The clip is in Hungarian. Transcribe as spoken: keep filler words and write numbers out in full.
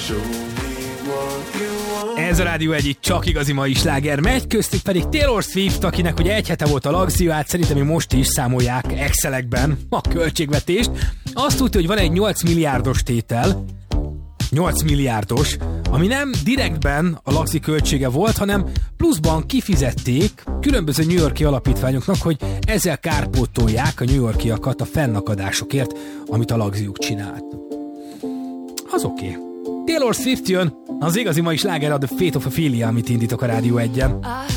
Ez a Rádió egy csak igazi mai sláger megy, köztük pedig Taylor Swift, akinek ugye egy hete volt a lagzió, hát szerintem most is számolják Excelekben a költségvetést. Azt tudja, hogy van egy nyolc milliárdos tétel, nyolc milliárdos, ami nem direktben a lagzi költsége volt, hanem pluszban kifizették különböző New York-i alapítványoknak, hogy ezzel kárpótolják a New York-iakat a fennakadásokért, amit a lagziuk csinált. Az oké. Okay. Taylor Swift jön, az igazi mai sláger a The Fate of Ophelia, amit indítok a Rádió egyen.